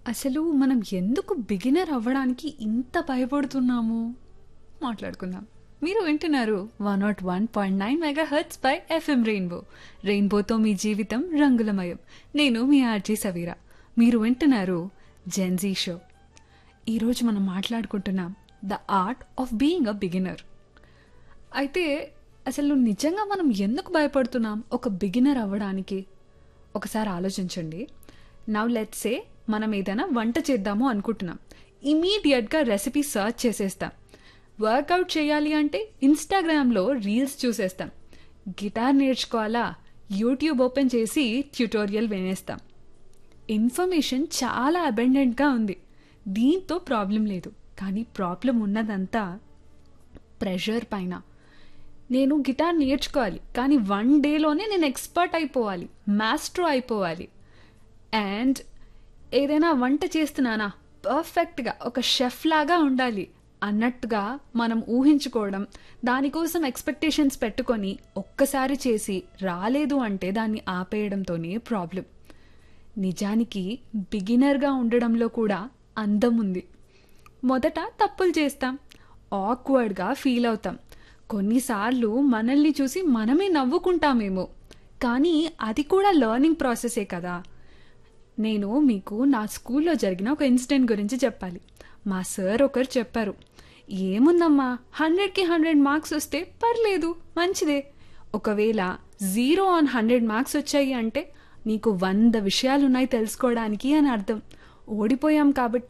అసలు మనం ఎందుకు బిగినర్ అవ్వడానికి ఇంత భయపడుతున్నాము మాట్లాడుకుందాం. మీరు వింటున్నారు 101.9 mega hertz by FM rainbow. రెయిన్బోతో మీ జీవితం రంగులమయం. నేను మీ ఆర్జీ సవీరా. మీరు వింటున్నారు జెన్జీ షో. ఈరోజు మనం మాట్లాడుకుంటున్నాం the art of being a beginner. అయితే అసలు నిజంగా మనం ఎందుకు భయపడుతున్నాం ఒక బిగినర్ అవ్వడానికి? ఒకసారి ఆలోచించండి. నౌ లెట్స్ సే మనం ఏదైనా వంట చేద్దాము అనుకుంటున్నాం. ఇమీడియట్గా రెసిపీ సర్చ్ చేసేస్తాం. వర్కౌట్ చేయాలి అంటే ఇన్స్టాగ్రామ్లో రీల్స్ చూసేస్తాం. గిటార్ నేర్చుకోవాలా, యూట్యూబ్ ఓపెన్ చేసి ట్యుటోరియల్ వినేస్తాం. ఇన్ఫర్మేషన్ చాలా అబెండెంట్గా ఉంది. దీంతో ప్రాబ్లం లేదు. కానీ ప్రాబ్లం ఉన్నదంతా ప్రెషర్ పైన. నేను గిటార్ నేర్చుకోవాలి, కానీ 1 డేలోనే నేను ఎక్స్పర్ట్ అయిపోవాలి, మాస్ట్రో అయిపోవాలి. అండ్ ఏదైనా వంట చేస్తున్నానా, పర్ఫెక్ట్గా ఒక షెఫ్ లాగా ఉండాలి అన్నట్టుగా మనం ఊహించుకోవడం, దానికోసం ఎక్స్పెక్టేషన్స్ పెట్టుకొని ఒక్కసారి చేసి రాలేదు అంటే దాన్ని ఆపేయడంతోనే ప్రాబ్లం. నిజానికి బిగినర్గా ఉండడంలో కూడా అందం ఉంది. మొదట తప్పులు చేస్తాం, ఆక్వర్డ్గా ఫీల్ అవుతాం, కొన్నిసార్లు మనల్ని చూసి మనమే నవ్వుకుంటామేమో. కానీ అది కూడా లెర్నింగ్ ప్రాసెసే కదా. నేను మీకు నా స్కూల్లో జరిగిన ఒక ఇన్సిడెంట్ గురించి చెప్పాలి. మా సార్ ఒకరు చెప్పారు, ఏముందమ్మా 100కి 100 మార్క్స్ వస్తే పర్లేదు, మంచిదే. ఒకవేళ 0 on 100 మార్క్స్ వచ్చాయి అంటే నీకు 100 విషయాలున్నాయి తెలుసుకోవడానికి అని అర్థం. ఓడిపోయాం కాబట్టి